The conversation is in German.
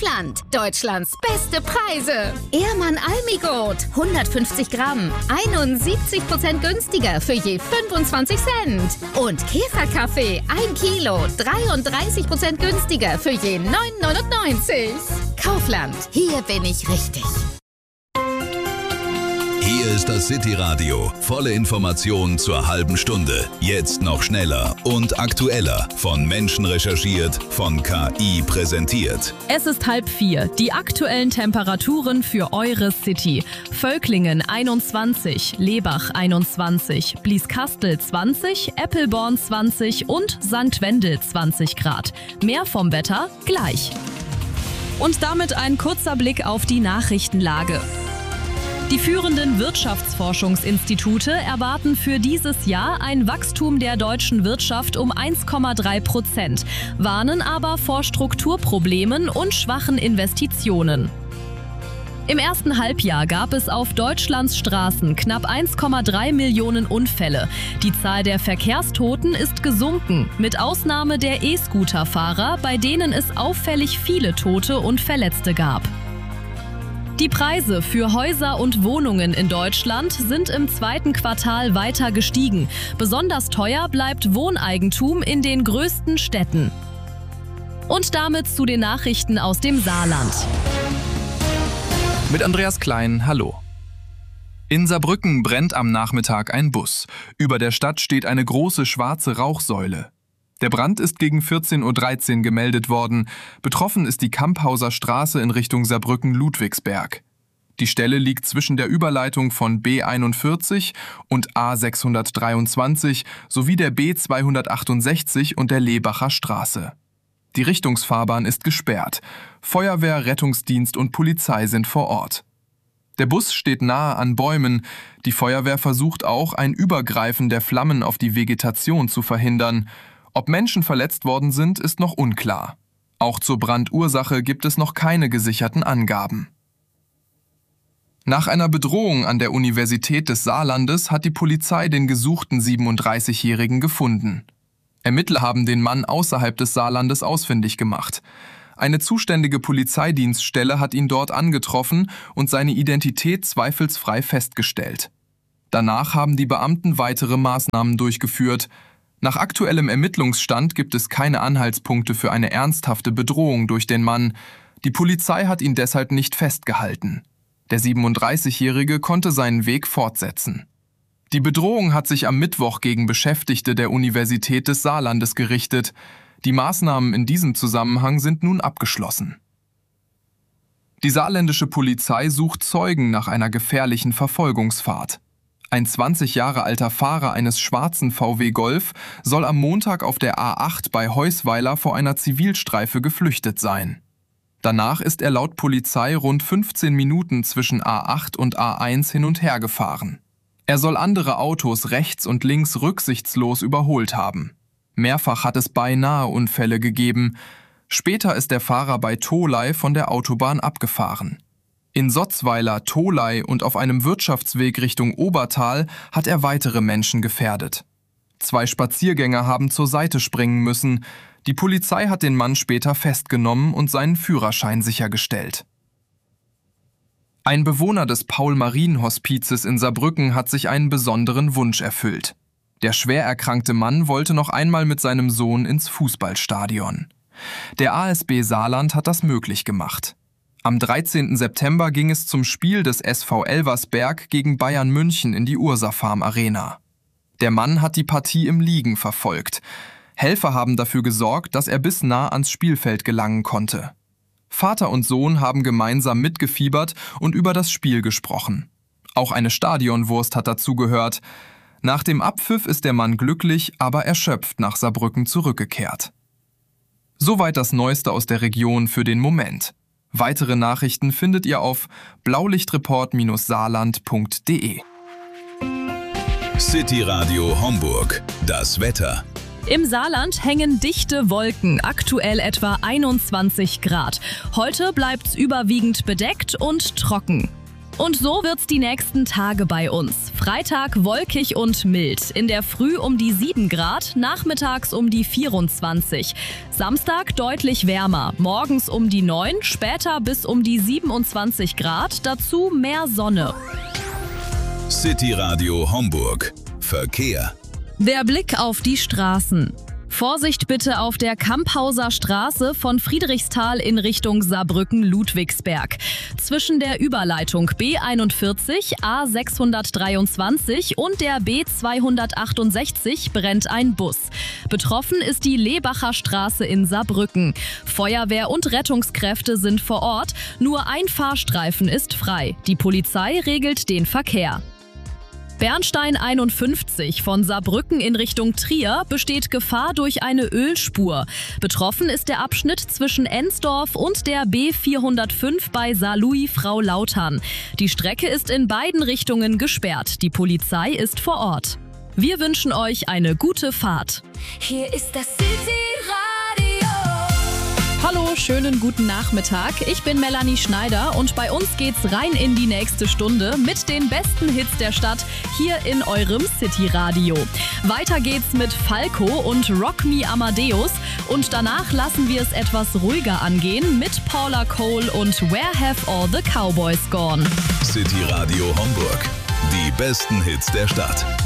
Kaufland. Deutschlands beste Preise. Ehrmann Almigold, 150 Gramm, 71% günstiger für je 25 Cent. Und Käferkaffee, 1 Kilo, 33% günstiger für je 9,99. Kaufland, hier bin ich richtig. Hier ist das City-Radio. Volle Informationen zur halben Stunde. Jetzt noch schneller und aktueller. Von Menschen recherchiert, von KI präsentiert. Es ist 3:30. Die aktuellen Temperaturen für eure City. Völklingen 21, Lebach 21, Blieskastel 20, Eppelborn 20 und St. Wendel 20 Grad. Mehr vom Wetter gleich. Und damit ein kurzer Blick auf die Nachrichtenlage. Die führenden Wirtschaftsforschungsinstitute erwarten für dieses Jahr ein Wachstum der deutschen Wirtschaft um 1,3%, warnen aber vor Strukturproblemen und schwachen Investitionen. Im ersten Halbjahr gab es auf Deutschlands Straßen knapp 1,3 Millionen Unfälle. Die Zahl der Verkehrstoten ist gesunken, mit Ausnahme der E-Scooter-Fahrer, bei denen es auffällig viele Tote und Verletzte gab. Die Preise für Häuser und Wohnungen in Deutschland sind im zweiten Quartal weiter gestiegen. Besonders teuer bleibt Wohneigentum in den größten Städten. Und damit zu den Nachrichten aus dem Saarland. Mit Andreas Klein, hallo. In Saarbrücken brennt am Nachmittag ein Bus. Über der Stadt steht eine große schwarze Rauchsäule. Der Brand ist gegen 14:13 Uhr gemeldet worden. Betroffen ist die Kamphauser Straße in Richtung Saarbrücken-Ludwigsberg. Die Stelle liegt zwischen der Überleitung von B41 und A623 sowie der B268 und der Lebacher Straße. Die Richtungsfahrbahn ist gesperrt. Feuerwehr, Rettungsdienst und Polizei sind vor Ort. Der Bus steht nahe an Bäumen. Die Feuerwehr versucht auch, ein Übergreifen der Flammen auf die Vegetation zu verhindern. Ob Menschen verletzt worden sind, ist noch unklar. Auch zur Brandursache gibt es noch keine gesicherten Angaben. Nach einer Bedrohung an der Universität des Saarlandes hat die Polizei den gesuchten 37-Jährigen gefunden. Ermittler haben den Mann außerhalb des Saarlandes ausfindig gemacht. Eine zuständige Polizeidienststelle hat ihn dort angetroffen und seine Identität zweifelsfrei festgestellt. Danach haben die Beamten weitere Maßnahmen durchgeführt. Nach aktuellem Ermittlungsstand gibt es keine Anhaltspunkte für eine ernsthafte Bedrohung durch den Mann. Die Polizei hat ihn deshalb nicht festgehalten. Der 37-Jährige konnte seinen Weg fortsetzen. Die Bedrohung hat sich am Mittwoch gegen Beschäftigte der Universität des Saarlandes gerichtet. Die Maßnahmen in diesem Zusammenhang sind nun abgeschlossen. Die saarländische Polizei sucht Zeugen nach einer gefährlichen Verfolgungsfahrt. Ein 20 Jahre alter Fahrer eines schwarzen VW Golf soll am Montag auf der A8 bei Heusweiler vor einer Zivilstreife geflüchtet sein. Danach ist er laut Polizei rund 15 Minuten zwischen A8 und A1 hin und her gefahren. Er soll andere Autos rechts und links rücksichtslos überholt haben. Mehrfach hat es beinahe Unfälle gegeben. Später ist der Fahrer bei Tholey von der Autobahn abgefahren. In Sotzweiler, Tholey und auf einem Wirtschaftsweg Richtung Obertal hat er weitere Menschen gefährdet. 2 Spaziergänger haben zur Seite springen müssen. Die Polizei hat den Mann später festgenommen und seinen Führerschein sichergestellt. Ein Bewohner des Paul-Marien-Hospizes in Saarbrücken hat sich einen besonderen Wunsch erfüllt. Der schwer erkrankte Mann wollte noch einmal mit seinem Sohn ins Fußballstadion. Der ASB Saarland hat das möglich gemacht. Am 13. September ging es zum Spiel des SV Elversberg gegen Bayern München in die Ursa-Farm Arena. Der Mann hat die Partie im Liegen verfolgt. Helfer haben dafür gesorgt, dass er bis nah ans Spielfeld gelangen konnte. Vater und Sohn haben gemeinsam mitgefiebert und über das Spiel gesprochen. Auch eine Stadionwurst hat dazugehört. Nach dem Abpfiff ist der Mann glücklich, aber erschöpft nach Saarbrücken zurückgekehrt. Soweit das Neueste aus der Region für den Moment. Weitere Nachrichten findet ihr auf blaulichtreport-saarland.de. City Radio Homburg. Das Wetter. Im Saarland hängen dichte Wolken, aktuell etwa 21 Grad. Heute bleibt's überwiegend bedeckt und trocken. Und so wird's die nächsten Tage bei uns. Freitag wolkig und mild. In der Früh um die 7 Grad, nachmittags um die 24. Samstag deutlich wärmer. Morgens um die 9, später bis um die 27 Grad. Dazu mehr Sonne. City Radio Homburg. Verkehr. Der Blick auf die Straßen. Vorsicht bitte auf der Kamphauser Straße von Friedrichsthal in Richtung Saarbrücken-Ludwigsberg. Zwischen der Überleitung B41, A623 und der B268 brennt ein Bus. Betroffen ist die Lebacher Straße in Saarbrücken. Feuerwehr und Rettungskräfte sind vor Ort. Nur ein Fahrstreifen ist frei. Die Polizei regelt den Verkehr. Bernstein 51 von Saarbrücken in Richtung Trier besteht Gefahr durch eine Ölspur. Betroffen ist der Abschnitt zwischen Ensdorf und der B405 bei Saarlouis-Frau-Lautern. Die Strecke ist in beiden Richtungen gesperrt. Die Polizei ist vor Ort. Wir wünschen euch eine gute Fahrt. Hier ist das City Radio. Hallo, schönen guten Nachmittag. Ich bin Melanie Schneider und bei uns geht's rein in die nächste Stunde mit den besten Hits der Stadt hier in eurem City Radio. Weiter geht's mit Falco und Rock Me Amadeus und danach lassen wir es etwas ruhiger angehen mit Paula Cole und Where Have All the Cowboys Gone? City Radio Homburg. Die besten Hits der Stadt.